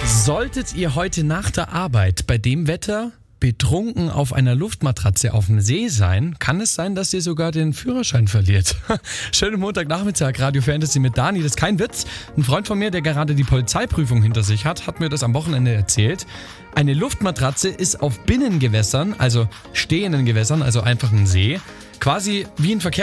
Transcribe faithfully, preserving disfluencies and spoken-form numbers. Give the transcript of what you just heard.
Solltet ihr heute nach der Arbeit bei dem Wetter betrunken auf einer Luftmatratze auf dem See sein, kann es sein, dass ihr sogar den Führerschein verliert. Schönen Montagnachmittag, Radio Fantasy mit Dani. Das ist kein Witz. Ein Freund von mir, der gerade die Polizeiprüfung hinter sich hat, hat mir das am Wochenende erzählt. Eine Luftmatratze ist auf Binnengewässern, also stehenden Gewässern, also einfach ein See, quasi wie ein Verkehr